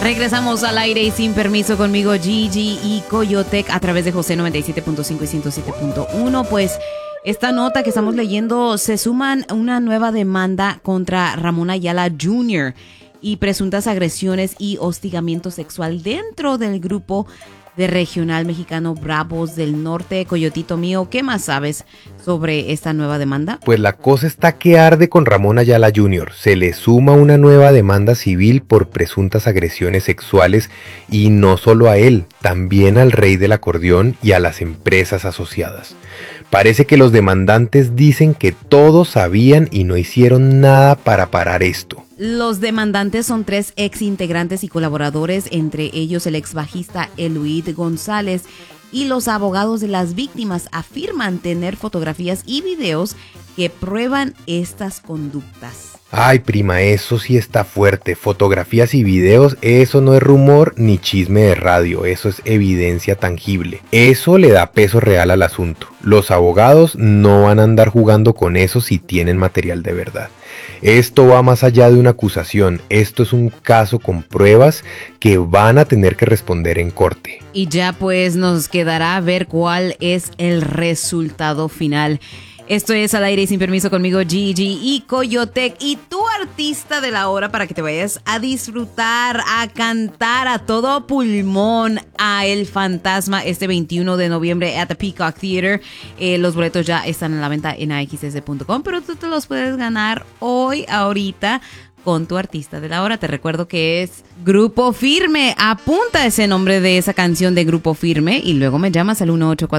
Regresamos al aire y sin permiso conmigo Gigi y Coyotec a través de José 97.5 y 107.1. Pues esta nota que estamos leyendo, se suman una nueva demanda contra Ramón Ayala Jr. y presuntas agresiones y hostigamiento sexual dentro del grupo de regional mexicano Bravos del Norte. Coyotito mío, ¿qué más sabes sobre esta nueva demanda? Pues la cosa está que arde con Ramón Ayala Jr. Se le suma una nueva demanda civil por presuntas agresiones sexuales y no solo a él, también al rey del acordeón y a las empresas asociadas. Parece que los demandantes dicen que todos sabían y no hicieron nada para parar esto. Los demandantes son 3 ex integrantes y colaboradores, entre ellos el ex bajista Eluid González, y los abogados de las víctimas afirman tener fotografías y videos que prueban estas conductas. Ay, prima, eso sí está fuerte. Fotografías y videos, eso no es rumor ni chisme de radio, eso es evidencia tangible. Eso le da peso real al asunto. Los abogados no van a andar jugando con eso si tienen material de verdad. Esto va más allá de una acusación, esto es un caso con pruebas que van a tener que responder en corte. Y ya pues nos quedará ver cuál es el resultado final. Esto es Al Aire y Sin Permiso conmigo Gigi y Coyotec y tu artista de la hora para que te vayas a disfrutar, a cantar a todo pulmón a El Fantasma este 21 de noviembre at the Peacock Theater. Los boletos ya están en la venta en axs.com, pero tú te los puedes ganar hoy, ahorita, con tu artista de la hora. Te recuerdo que es Grupo Firme. Apunta ese nombre de esa canción de Grupo Firme y luego me llamas al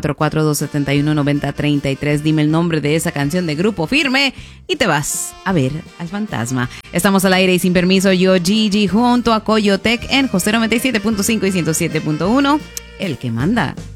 1-844-271-9033. Dime el nombre de esa canción de Grupo Firme y te vas a ver al fantasma. Estamos al aire y sin permiso. Yo, Gigi, junto a Coyotec en José 97.5 y 107.1. El que manda.